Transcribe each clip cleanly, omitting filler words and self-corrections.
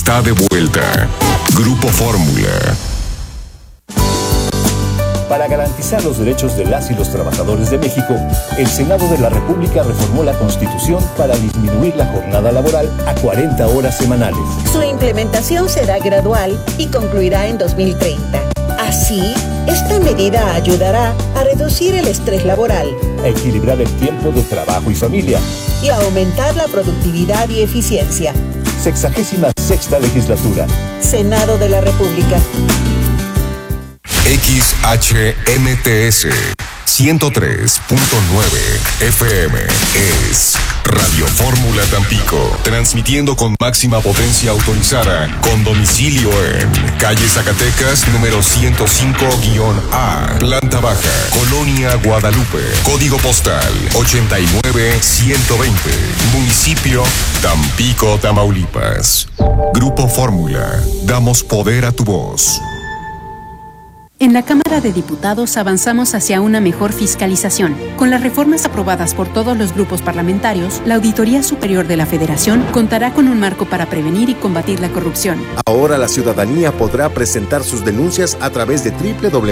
Está de vuelta. Grupo Fórmula. Para garantizar los derechos de las y los trabajadores de México, el Senado de la República reformó la Constitución para disminuir la jornada laboral a 40 horas semanales. Su implementación será gradual y concluirá en 2030. Así, esta medida ayudará a reducir el estrés laboral, a equilibrar el tiempo de trabajo y familia y a aumentar la productividad y eficiencia. 66ª legislatura. Senado de la República. XHMTS 103.9 FM es Radio Fórmula Tampico, transmitiendo con máxima potencia autorizada, con domicilio en calle Zacatecas, número 105-A, planta baja, Colonia Guadalupe, código postal 89120, municipio Tampico, Tamaulipas. Grupo Fórmula, damos poder a tu voz. En la Cámara de Diputados avanzamos hacia una mejor fiscalización. Con las reformas aprobadas por todos los grupos parlamentarios, la Auditoría Superior de la Federación contará con un marco para prevenir y combatir la corrupción. Ahora la ciudadanía podrá presentar sus denuncias a través de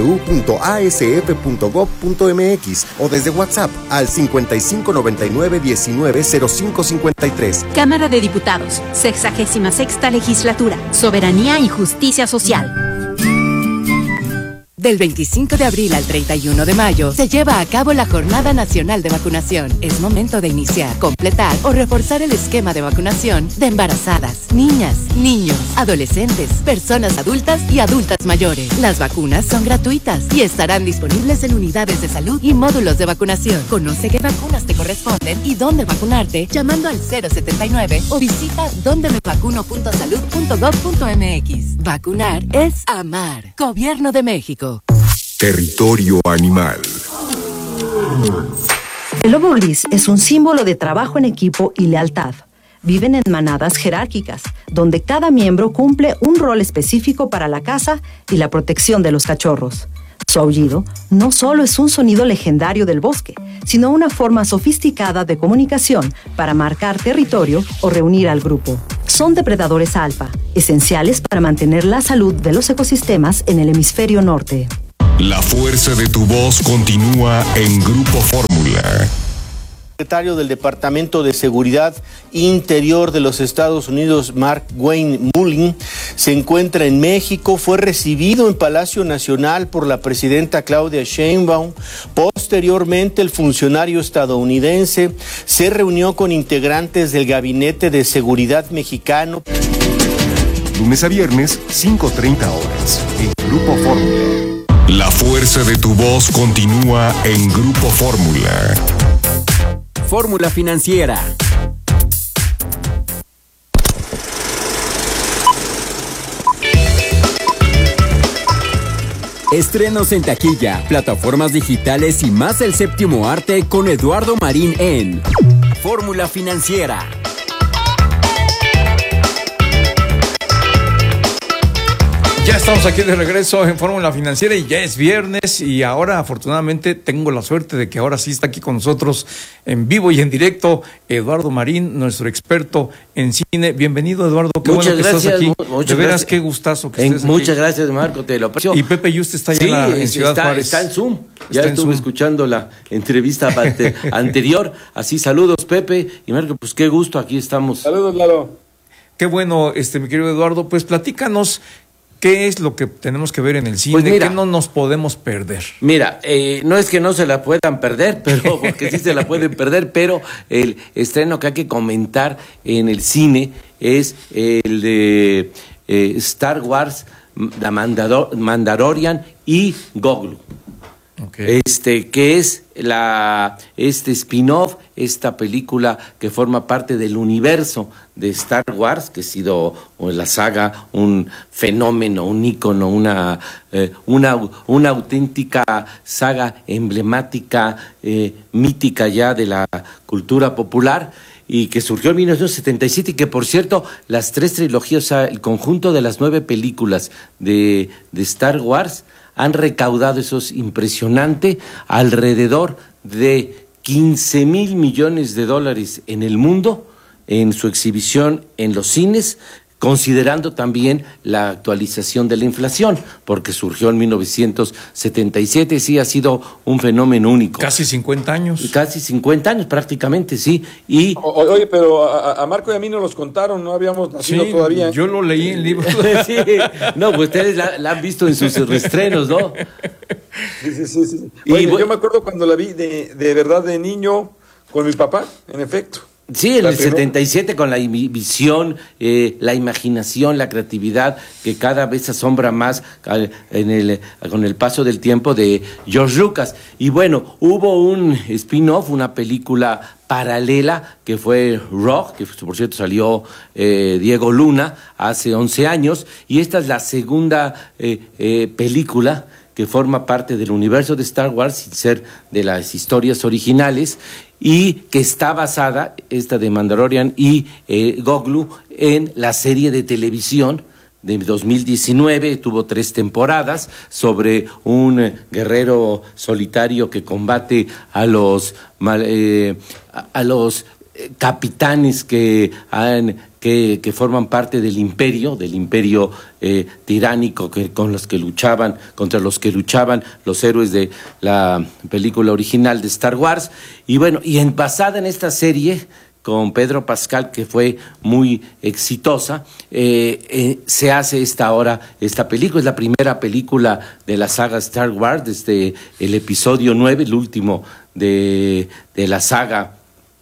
www.asf.gov.mx o desde WhatsApp al 5599-190553. Cámara de Diputados, 66ª Legislatura, Soberanía y Justicia Social. Del 25 de abril al 31 de mayo se lleva a cabo la Jornada Nacional de Vacunación. Es momento de iniciar, completar o reforzar el esquema de vacunación de embarazadas, niñas, niños, adolescentes, personas adultas y adultas mayores. Las vacunas son gratuitas y estarán disponibles en unidades de salud y módulos de vacunación. Conoce qué vacunas te corresponden y dónde vacunarte llamando al 079 o visita dondemevacuno.salud.gov.mx. Vacunar es amar. Gobierno de México. Territorio animal. El lobo gris es un símbolo de trabajo en equipo y lealtad. Viven en manadas jerárquicas, donde cada miembro cumple un rol específico para la caza y la protección de los cachorros. Su aullido no solo es un sonido legendario del bosque, sino una forma sofisticada de comunicación para marcar territorio o reunir al grupo. Son depredadores alfa, esenciales para mantener la salud de los ecosistemas en el hemisferio norte. La fuerza de tu voz continúa en Grupo Fórmula. El secretario del Departamento de Seguridad Interior de los Estados Unidos, Mark Wayne Mullin, se encuentra en México. Fue recibido en Palacio Nacional por la presidenta Claudia Sheinbaum. Posteriormente, el funcionario estadounidense se reunió con integrantes del Gabinete de Seguridad mexicano. Lunes a viernes, 5:30 horas, en Grupo Fórmula. La fuerza de tu voz continúa en Grupo Fórmula. Fórmula Financiera. Estrenos en taquilla, plataformas digitales y más del séptimo arte con Eduardo Marín en Fórmula Financiera. Ya estamos aquí de regreso en Fórmula Financiera y ya es viernes y ahora afortunadamente tengo la suerte de que ahora sí está aquí con nosotros en vivo y en directo Eduardo Marín, nuestro experto en cine. Bienvenido, Eduardo, qué muchas bueno que gracias, estás aquí. Muchas de veras, gracias. Qué gustazo que estés muchas aquí. Gracias, Marco, te lo aprecio. Y Pepe Yuste está allá en Ciudad Juárez. Está en Zoom. Ya Está en estuve Zoom. escuchando la entrevista anterior. Así, saludos, Pepe y Marco, pues qué gusto, aquí estamos. Saludos, Lalo. Qué bueno, mi querido Eduardo, pues platícanos. ¿Qué es lo que tenemos que ver en el cine? Pues mira, ¿qué no nos podemos perder? Mira, no es que no se la puedan perder, pero porque sí se la pueden perder, pero el estreno que hay que comentar en el cine es el de Star Wars, The Mandalorian y Grogu. Okay. Que es este spin-off, esta película que forma parte del universo de Star Wars, que ha sido la saga un fenómeno, un ícono, una auténtica saga emblemática, mítica ya de la cultura popular, y que surgió en 1977 y que, por cierto, las 3 trilogías, o sea, el conjunto de las 9 películas de Star Wars han recaudado, eso es impresionante, alrededor de 15,000 millones de dólares en el mundo, en su exhibición en los cines, considerando también la actualización de la inflación, porque surgió en 1977, sí ha sido un fenómeno único. Casi 50 años. Casi 50 años prácticamente, sí. Y Oye, pero a Marco y a mí nos los contaron, no habíamos nacido todavía. Yo lo leí en libros. Sí, no, pues ustedes la han visto en sus reestrenos, ¿no? Sí. Oye, yo me acuerdo cuando la vi de verdad de niño con mi papá, en efecto. Sí, en el 77 con la visión, la imaginación, la creatividad que cada vez asombra más con el paso del tiempo de George Lucas. Y bueno, hubo un spin-off, una película paralela que fue Rock, que por cierto salió Diego Luna hace 11 años, y esta es la segunda película que forma parte del universo de Star Wars sin ser de las historias originales, y que está basada, esta de Mandalorian y Grogu, en la serie de televisión de 2019, tuvo 3 temporadas, sobre un guerrero solitario que combate a los capitanes que forman parte del imperio tiránico contra los que luchaban los héroes de la película original de Star Wars. Y bueno, basada en esta serie con Pedro Pascal, que fue muy exitosa, se hace esta película. Es la primera película de la saga Star Wars, desde el episodio 9, el último de la saga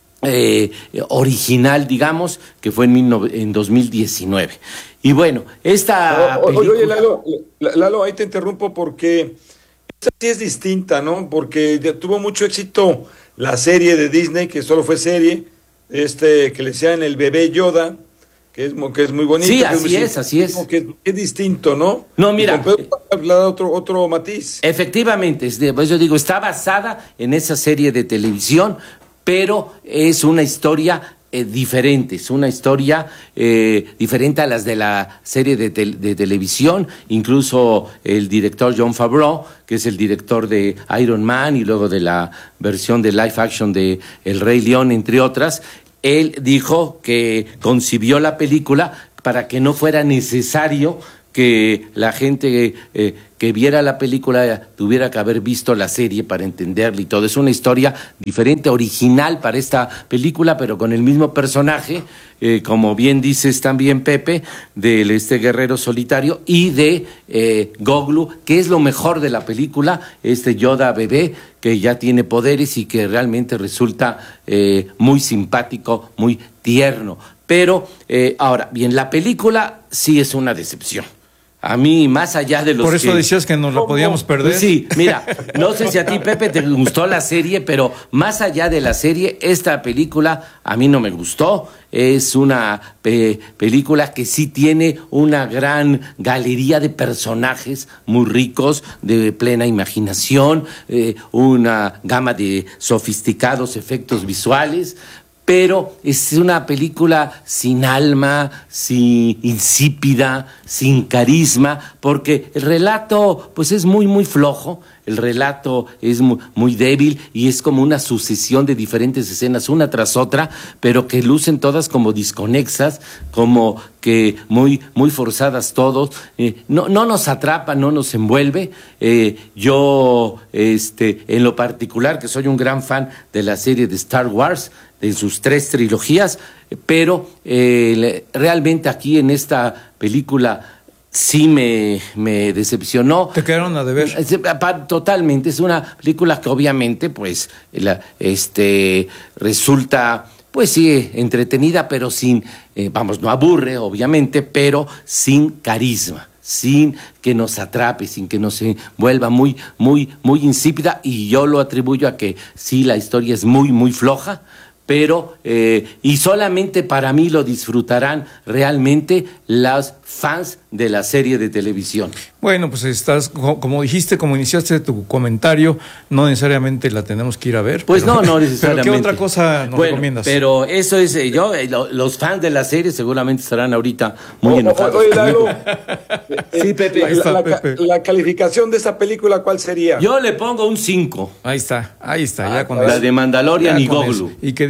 original, digamos, que fue en 2019. Y bueno, esta película... Oye, Lalo, ahí te interrumpo porque esta sí es distinta, ¿no? Porque tuvo mucho éxito la serie de Disney, que solo fue serie, que le decían el bebé Yoda, que es muy bonito. Sí, así es. Que es distinto, ¿no? No, mira, le da otro matiz. Efectivamente, pues yo digo, está basada en esa serie de televisión, pero es una historia diferente, es una historia diferente a las de la serie de televisión. Incluso el director Jon Favreau, que es el director de Iron Man y luego de la versión de live action de El Rey León, entre otras, él dijo que concibió la película para que no fuera necesario que la gente que viera la película tuviera que haber visto la serie para entenderla y todo. Es una historia diferente, original para esta película, pero con el mismo personaje, como bien dices también, Pepe, de guerrero solitario y de Grogu, que es lo mejor de la película, Yoda bebé, que ya tiene poderes y que realmente resulta muy simpático, muy tierno. Pero ahora, bien, la película sí es una decepción. A mí, más allá de los Por eso decías que nos la podíamos perder. Pues sí, mira, no sé si a ti, Pepe, te gustó la serie, pero más allá de la serie, esta película a mí no me gustó. Es una película que sí tiene una gran galería de personajes muy ricos, de plena imaginación, una gama de sofisticados efectos visuales, pero es una película sin alma, insípida, sin carisma, porque el relato pues es muy flojo, el relato es muy débil y es como una sucesión de diferentes escenas una tras otra, pero que lucen todas como desconexas, como que muy forzadas todos. No nos atrapa, no nos envuelve. Yo, en lo particular, que soy un gran fan de la serie de Star Wars, de sus 3 trilogías, pero realmente aquí en esta película sí me decepcionó. ¿Te quedaron a deber? Totalmente. Es una película que obviamente pues resulta pues sí entretenida, pero sin no aburre obviamente, pero sin carisma, sin que nos atrape, sin que nos vuelva muy insípida, y yo lo atribuyo a que sí, la historia es muy floja, pero y solamente para mí lo disfrutarán realmente los fans de la serie de televisión. Bueno, pues estás, como dijiste, como iniciaste tu comentario, no necesariamente la tenemos que ir a ver. Pues no necesariamente. ¿Pero qué otra cosa nos recomiendas? Pero eso es, los fans de la serie seguramente estarán ahorita muy enojados. Oye, Lalo, sí, Pepe. La calificación de esta película, ¿cuál sería? Yo le pongo un 5. Ahí está, ya con la de Mandalorian y Grogu. Y que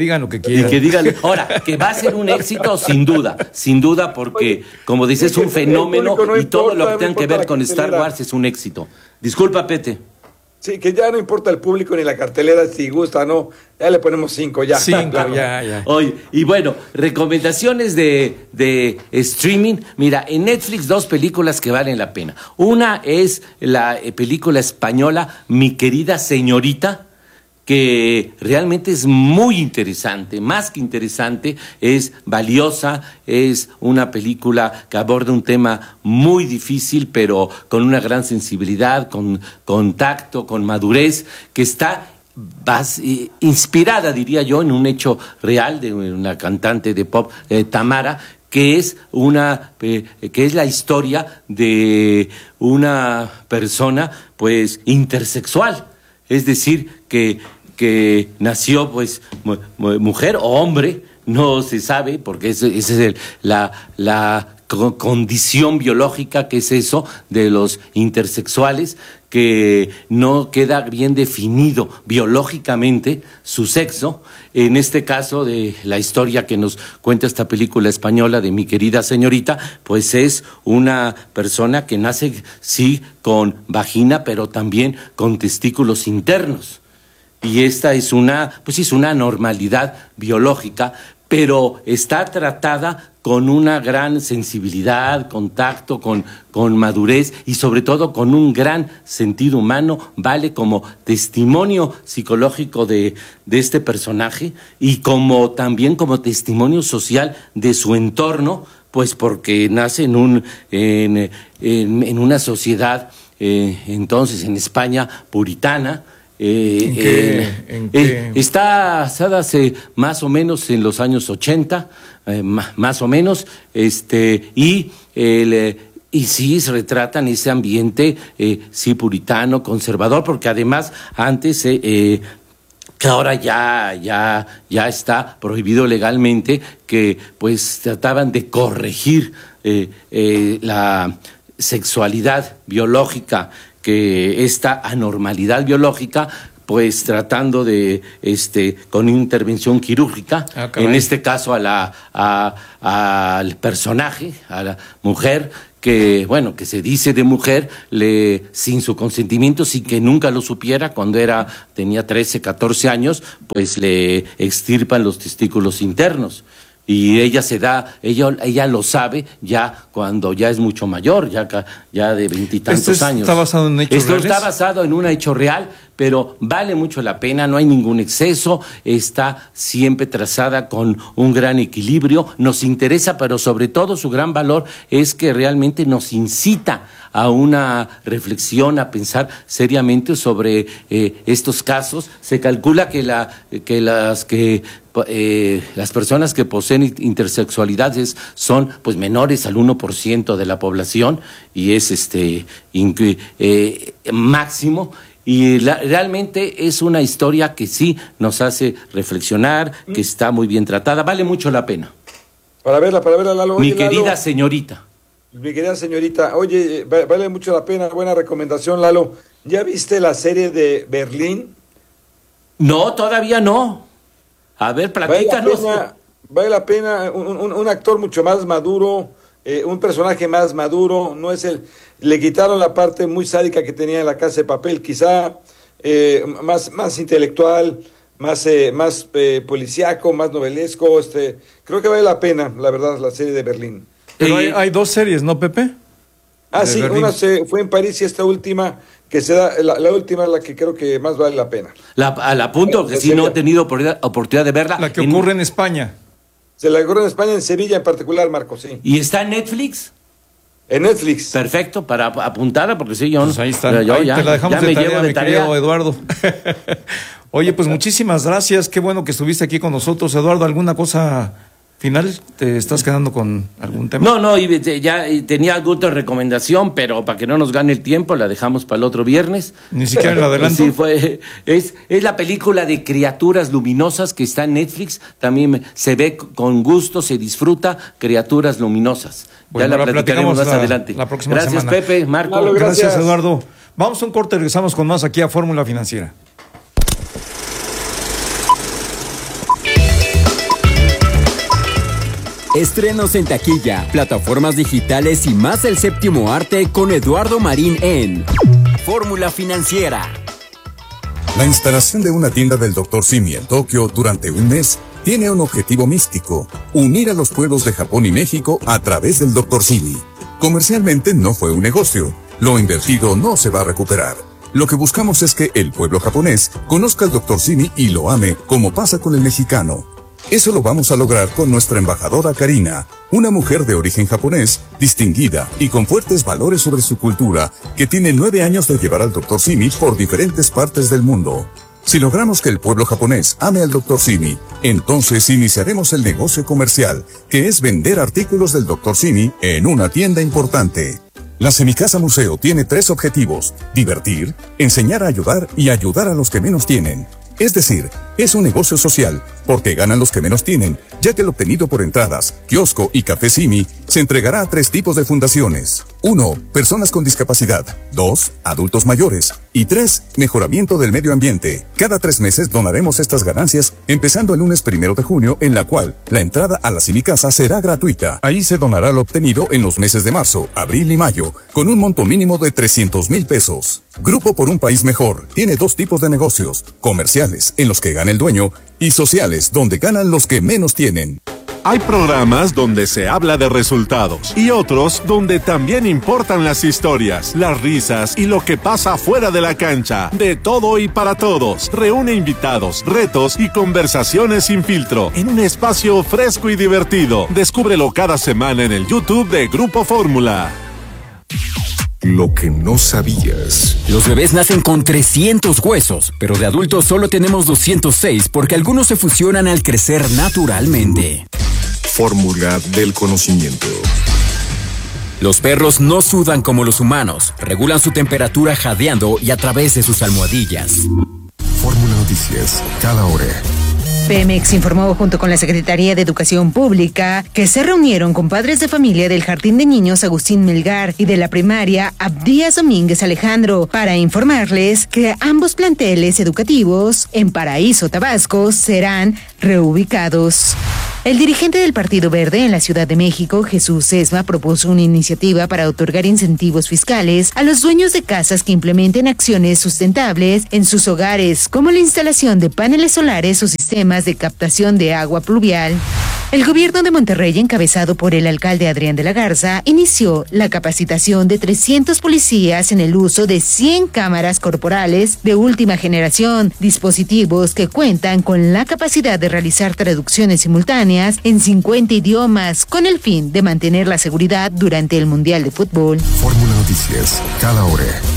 digan lo que quieran. Y que digan, ahora, que va a ser un éxito, sin duda, porque, como dices, es un fenómeno y todo lo que tenga que ver con Star Wars es un éxito. Disculpa, Pete. Sí, que ya no importa el público ni la cartelera, si gusta, no, ya le ponemos 5 ya. 5, ya. Oye, y bueno, recomendaciones de streaming. Mira, en Netflix 2 películas que valen la pena. Una es la película española Mi querida señorita, que realmente es muy interesante, más que interesante, es valiosa, es una película que aborda un tema muy difícil, pero con una gran sensibilidad, con tacto, con madurez, que está inspirada, diría yo, en un hecho real de una cantante de pop, Tamara, que es la historia de una persona, pues, intersexual, es decir, que nació, pues, mujer o hombre, no se sabe, porque esa es la condición biológica, que es eso de los intersexuales, que no queda bien definido biológicamente su sexo. En este caso de la historia que nos cuenta esta película española de Mi querida señorita, pues es una persona que nace, sí, con vagina, pero también con testículos internos. Y esta es una anormalidad biológica, pero está tratada con una gran sensibilidad, con tacto, con madurez y sobre todo con un gran sentido humano. Vale como testimonio psicológico de este personaje y también como testimonio social de su entorno, pues porque nace en una sociedad, entonces en España, puritana. ¿En qué? Está basada más o menos en los años 80, más o menos, y sí se retratan ese ambiente, sí, puritano, conservador, porque además antes, que ahora ya está prohibido legalmente, que pues trataban de corregir la sexualidad biológica, que esta anormalidad biológica, pues tratando de con intervención quirúrgica, en este caso al personaje, a la mujer, que se dice de mujer, sin su consentimiento, sin que nunca lo supiera, cuando tenía 13, 14 años, pues le extirpan los testículos internos. Y ella lo sabe ya cuando ya es mucho mayor, ya de 20 y tantos años. ¿Está basado en hechos reales? Está basado en un hecho real, pero vale mucho la pena, no hay ningún exceso, está siempre trazada con un gran equilibrio, nos interesa, pero sobre todo su gran valor es que realmente nos incita a una reflexión, a pensar seriamente sobre estos casos. Se calcula que las personas que poseen intersexualidades son pues menores al 1% de la población, y es máximo. Y realmente es una historia que sí nos hace reflexionar, que está muy bien tratada, vale mucho la pena. Para verla, Lalo. Mi querida señorita. Mi querida señorita, oye, vale mucho la pena, buena recomendación, Lalo. ¿Ya viste la serie de Berlín? No, todavía no. A ver, platícanos. Vale la pena, un actor mucho más maduro, un personaje más maduro, no es le quitaron la parte muy sádica que tenía en La Casa de Papel, quizá más intelectual, más policíaco, más novelesco, creo que vale la pena, la verdad, la serie de Berlín. Pero hay 2 series, ¿no, Pepe? Sí, Berlín. Una fue en París y esta última, que se da, la última es la que creo que más vale la pena. Al apunto, que sí no he tenido oportunidad de verla. La que ocurre en España. Se la ocurre en España, en Sevilla en particular, Marco, sí. ¿Y está en Netflix? En Netflix. Perfecto, para apuntarla, porque sí, yo... Pues ahí está, ahí te la dejamos de tarea, mi querido Eduardo. Oye, pues muchísimas gracias, qué bueno que estuviste aquí con nosotros. Eduardo, ¿alguna cosa final? ¿Te estás quedando con algún tema? No, ya tenía alguna recomendación, pero para que no nos gane el tiempo, la dejamos para el otro viernes. Ni siquiera la adelanto. Sí, es la película de Criaturas Luminosas que está en Netflix, también se ve con gusto, se disfruta, Criaturas Luminosas. Bueno, ya la platicaremos más adelante. La próxima gracias, semana. Pepe, Marco. Lalo, gracias, Eduardo. Vamos a un corte, regresamos con más aquí a Fórmula Financiera. Estrenos en taquilla, plataformas digitales y más el séptimo arte con Eduardo Marín en Fórmula Financiera. La instalación de una tienda del Dr. Simi en Tokio durante un mes tiene un objetivo místico: unir a los pueblos de Japón y México a través del Dr. Simi. Comercialmente no fue un negocio. Lo invertido no se va a recuperar. Lo que buscamos es que el pueblo japonés conozca al Dr. Simi y lo ame, como pasa con el mexicano. Eso lo vamos a lograr con nuestra embajadora Karina, una mujer de origen japonés, distinguida y con fuertes valores sobre su cultura, que tiene 9 años de llevar al Dr. Simi por diferentes partes del mundo. Si logramos que el pueblo japonés ame al Dr. Simi, entonces iniciaremos el negocio comercial, que es vender artículos del Dr. Simi en una tienda importante. La Semicasa Museo tiene 3 objetivos: divertir, enseñar a ayudar y ayudar a los que menos tienen. Es decir, es un negocio social, porque ganan los que menos tienen, ya que lo obtenido por entradas, kiosco y café Simi se entregará a 3 tipos de fundaciones. 1. Personas con discapacidad. 2. Adultos mayores. Y 3. Mejoramiento del medio ambiente. Cada 3 meses donaremos estas ganancias, empezando el lunes 1 de junio, en la cual la entrada a la Semicasa será gratuita. Ahí se donará lo obtenido en los meses de marzo, abril y mayo, con un monto mínimo de 300,000 pesos. Grupo por un País Mejor tiene 2 tipos de negocios: comerciales, en los que gana el dueño, y sociales, donde ganan los que menos tienen. Hay programas donde se habla de resultados y otros donde también importan las historias, las risas y lo que pasa fuera de la cancha. De todo y para todos. Reúne invitados, retos y conversaciones sin filtro en un espacio fresco y divertido. Descúbrelo cada semana en el YouTube de Grupo Fórmula. Lo que no sabías. Los bebés nacen con 300 huesos, pero de adultos solo tenemos 206 porque algunos se fusionan al crecer naturalmente. Fórmula del conocimiento. Los perros no sudan como los humanos, regulan su temperatura jadeando y a través de sus almohadillas. Fórmula Noticias, cada hora. Pemex informó junto con la Secretaría de Educación Pública que se reunieron con padres de familia del Jardín de Niños Agustín Melgar y de la primaria Abdías Domínguez Alejandro para informarles que ambos planteles educativos en Paraíso, Tabasco, serán reubicados. El dirigente del Partido Verde en la Ciudad de México, Jesús Sesma, propuso una iniciativa para otorgar incentivos fiscales a los dueños de casas que implementen acciones sustentables en sus hogares, como la instalación de paneles solares o sistemas de captación de agua pluvial. El gobierno de Monterrey, encabezado por el alcalde Adrián de la Garza, inició la capacitación de 300 policías en el uso de 100 cámaras corporales de última generación, dispositivos que cuentan con la capacidad de realizar traducciones simultáneas en 50 idiomas, con el fin de mantener la seguridad durante el Mundial de Fútbol. Fórmula Noticias, cada hora.